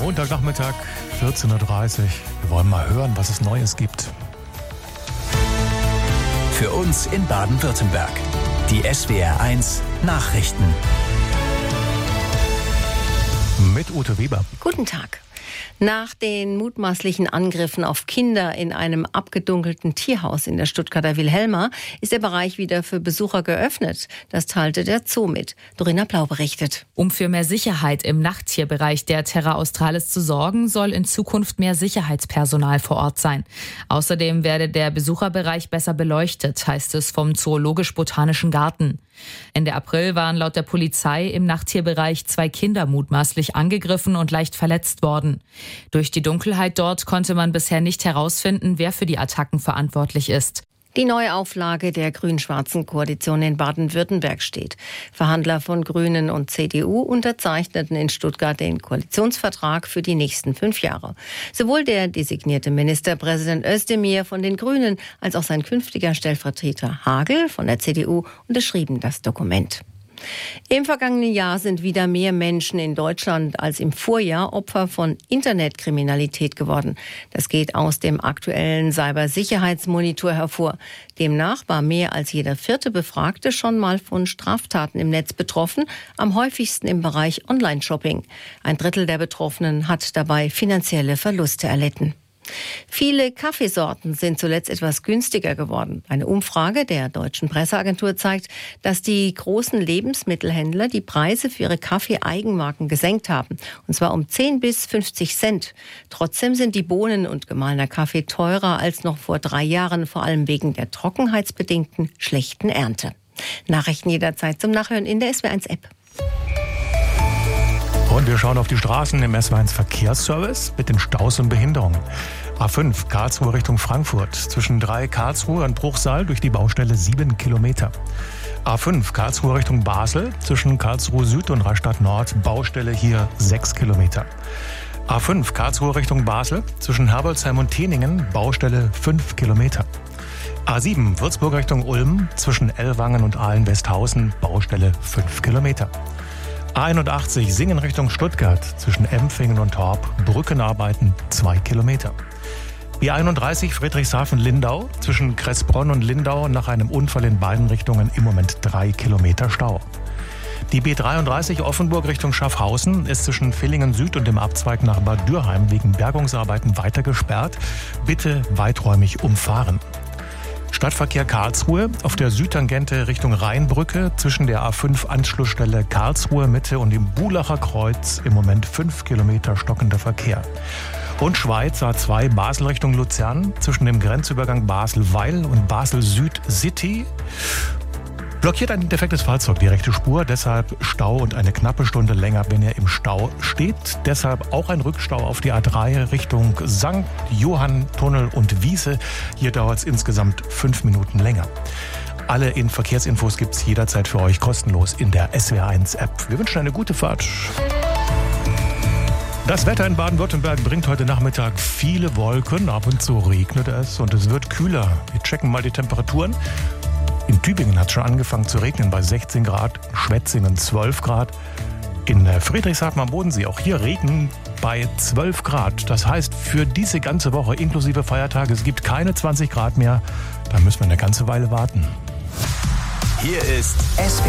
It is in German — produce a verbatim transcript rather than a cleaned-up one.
Montagnachmittag, vierzehn Uhr dreißig. Wir wollen mal hören, was es Neues gibt. Für uns in Baden-Württemberg. Die S W R eins Nachrichten. Mit Ute Weber. Guten Tag. Nach den mutmaßlichen Angriffen auf Kinder in einem abgedunkelten Tierhaus in der Stuttgarter Wilhelma ist der Bereich wieder für Besucher geöffnet. Das teilte der Zoo mit. Dorina Blau berichtet. Um für mehr Sicherheit im Nachttierbereich der Terra Australis zu sorgen, soll in Zukunft mehr Sicherheitspersonal vor Ort sein. Außerdem werde der Besucherbereich besser beleuchtet, heißt es vom Zoologisch-Botanischen Garten. Ende April waren laut der Polizei im Nachttierbereich zwei Kinder mutmaßlich angegriffen und leicht verletzt worden. Durch die Dunkelheit dort konnte man bisher nicht herausfinden, wer für die Attacken verantwortlich ist. Die Neuauflage der grün-schwarzen Koalition in Baden-Württemberg steht. Verhandler von Grünen und C D U unterzeichneten in Stuttgart den Koalitionsvertrag für die nächsten fünf Jahre. Sowohl der designierte Ministerpräsident Özdemir von den Grünen als auch sein künftiger Stellvertreter Hagel von der C D U unterschrieben das Dokument. Im vergangenen Jahr sind wieder mehr Menschen in Deutschland als im Vorjahr Opfer von Internetkriminalität geworden. Das geht aus dem aktuellen Cybersicherheitsmonitor hervor. Demnach war mehr als jeder vierte Befragte schon mal von Straftaten im Netz betroffen, am häufigsten im Bereich Online-Shopping. Ein Drittel der Betroffenen hat dabei finanzielle Verluste erlitten. Viele Kaffeesorten sind zuletzt etwas günstiger geworden. Eine Umfrage der Deutschen Presseagentur zeigt, dass die großen Lebensmittelhändler die Preise für ihre Kaffee-Eigenmarken gesenkt haben. Und zwar um zehn bis fünfzig Cent. Trotzdem sind die Bohnen und gemahlener Kaffee teurer als noch vor drei Jahren, vor allem wegen der trockenheitsbedingten schlechten Ernte. Nachrichten jederzeit zum Nachhören in der S W R eins App. Und wir schauen auf die Straßen im S W R eins Verkehrsservice mit den Staus und Behinderungen. A fünf Karlsruhe Richtung Frankfurt. Zwischen drei Karlsruhe und Bruchsal durch die Baustelle sieben Kilometer. A fünf Karlsruhe Richtung Basel. Zwischen Karlsruhe Süd und Rastatt Nord. Baustelle hier sechs Kilometer. A fünf Karlsruhe Richtung Basel. Zwischen Herbolzheim und Teningen. Baustelle fünf Kilometer. A sieben Würzburg Richtung Ulm. Zwischen Ellwangen und Ahlen-Westhausen. Baustelle fünf Kilometer. A einundachtzig Singen Richtung Stuttgart, zwischen Empfingen und Torp, Brückenarbeiten zwei Kilometer. B einunddreißig Friedrichshafen-Lindau, zwischen Kressbronn und Lindau nach einem Unfall in beiden Richtungen im Moment drei Kilometer Stau. Die B dreiunddreißig Offenburg Richtung Schaffhausen ist zwischen Villingen Süd und dem Abzweig nach Bad Dürheim wegen Bergungsarbeiten weiter gesperrt. Bitte weiträumig umfahren. Stadtverkehr Karlsruhe auf der Südtangente Richtung Rheinbrücke zwischen der A fünf Anschlussstelle Karlsruhe Mitte und dem Bulacher Kreuz im Moment fünf Kilometer stockender Verkehr. Und Schweiz A zwei Basel Richtung Luzern zwischen dem Grenzübergang Basel-Weil und Basel-Süd-City. Blockiert ein defektes Fahrzeug die rechte Spur, deshalb Stau und eine knappe Stunde länger, wenn ihr im Stau steht. Deshalb auch ein Rückstau auf die A drei Richtung Sankt Johann Tunnel und Wiese. Hier dauert es insgesamt fünf Minuten länger. Alle in Verkehrsinfos gibt es jederzeit für euch kostenlos in der S W R eins App. Wir wünschen eine gute Fahrt. Das Wetter in Baden-Württemberg bringt heute Nachmittag viele Wolken. Ab und zu regnet es und es wird kühler. Wir checken mal die Temperaturen. In Tübingen hat es schon angefangen zu regnen bei sechzehn Grad, in Schwetzingen zwölf Grad. In Friedrichshafen am Bodensee auch hier Regen bei zwölf Grad. Das heißt, für diese ganze Woche inklusive Feiertage, es gibt keine zwanzig Grad mehr. Da müssen wir eine ganze Weile warten. Hier ist S W R